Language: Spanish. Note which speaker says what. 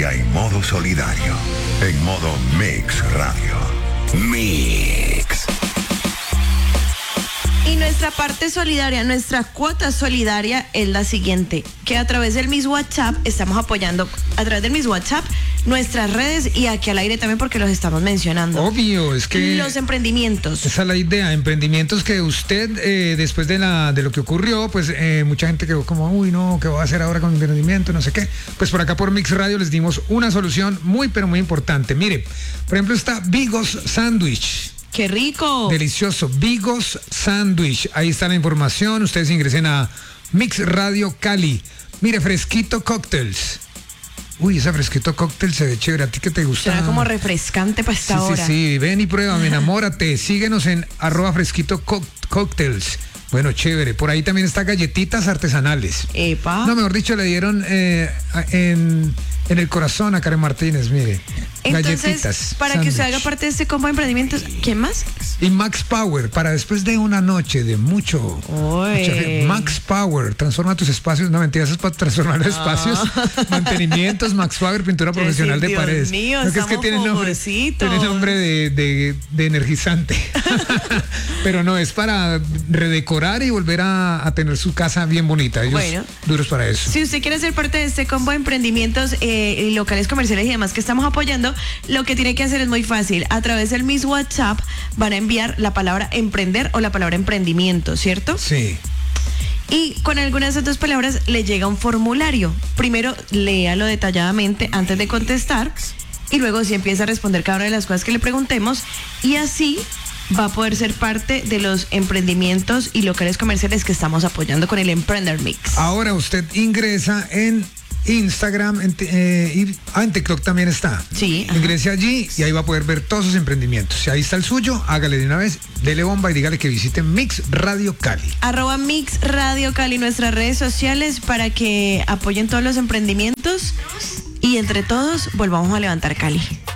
Speaker 1: día en modo solidario. En modo Mix Radio. Mix.
Speaker 2: Y nuestra parte solidaria, nuestra cuota solidaria es la siguiente, que a través del Miss WhatsApp estamos apoyando, a través del Miss WhatsApp, nuestras redes y aquí al aire también porque los estamos mencionando.
Speaker 3: Obvio, es que
Speaker 2: los emprendimientos.
Speaker 3: esa es la idea, emprendimientos que usted, después de lo que ocurrió, pues mucha gente quedó como, uy, no, ¿qué voy a hacer ahora con mi emprendimiento? No sé qué. Pues por acá por Mix Radio les dimos una solución muy, pero muy importante. Mire, por ejemplo está Bigos Sandwich.
Speaker 2: ¡Qué rico!
Speaker 3: Delicioso, Bigos Sandwich. Ahí está la información. Ustedes ingresen a Mix Radio Cali. Mire, Fresquito Cocktails. Uy, ese Fresquito Cóctel se ve chévere. ¿A ti qué te gusta?
Speaker 2: Será como refrescante para esta hora.
Speaker 3: Sí, ven y pruébame, enamórate. Síguenos en @Fresquito Cocktails. Bueno, chévere. Por ahí también está galletitas artesanales.
Speaker 2: Epa.
Speaker 3: No, mejor dicho, le dieron en el corazón a Karen Martínez, mire.
Speaker 2: Entonces,
Speaker 3: galletitas.
Speaker 2: para
Speaker 3: sándwich.
Speaker 2: que usted haga parte de este combo de emprendimientos, ¿quién más?
Speaker 3: Y Max Power, para después de una noche de mucho Max Power, transforma tus espacios, no mentiras, es para transformar los espacios, mantenimientos, Max Power, pintura profesional de paredes.
Speaker 2: Mío,
Speaker 3: no, que es que tiene nombre de energizante. Pero no, es para redecorar y volver a tener su casa bien bonita. Ellos duros para eso.
Speaker 2: Si usted quiere ser parte de este combo de emprendimientos y locales comerciales y demás que estamos apoyando, lo que tiene que hacer es muy fácil. A través del Miss WhatsApp van a enviar la palabra emprender o la palabra emprendimiento, ¿cierto?
Speaker 3: Sí.
Speaker 2: Y con algunas de esas dos palabras le llega un formulario. Primero léalo detalladamente antes de contestar y luego sí empieza a responder cada una de las cosas que le preguntemos y así va a poder ser parte de los emprendimientos y locales comerciales que estamos apoyando con el Emprender Mix.
Speaker 3: Ahora usted ingresa en Instagram, en TikTok también está.
Speaker 2: Sí.
Speaker 3: Ingrese allí y ahí va a poder ver todos sus emprendimientos. Si ahí está el suyo, hágale de una vez, dele bomba y dígale que visite Mix Radio Cali.
Speaker 2: @Mix Radio Cali, nuestras redes sociales para que apoyen todos los emprendimientos y entre todos volvamos a levantar Cali.